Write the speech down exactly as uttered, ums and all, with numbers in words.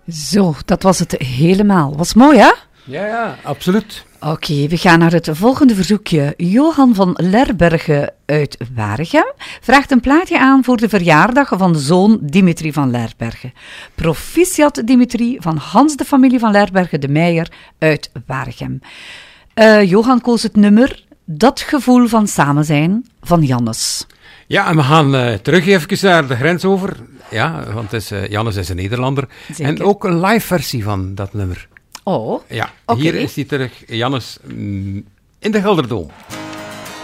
Zo, dat was het helemaal. Was mooi, hè? Ja, ja, absoluut. Oké, okay, we gaan naar het volgende verzoekje. Johan van Lerbergen uit Waregem vraagt een plaatje aan voor de verjaardag van de zoon Dimitri van Lerbergen. Proficiat Dimitri van Hans de familie van Lerbergen de Meijer uit Waregem. Uh, Johan koos het nummer Dat gevoel van samen zijn van Jannes. Ja, en we gaan uh, terug even naar de grens over. Ja, want het is, uh, Jannes is een Nederlander. Zeker. En ook een live versie van dat nummer. Oh, ja, okay. Hier is hij terug, Jannes, mm, in de Gelderdoom.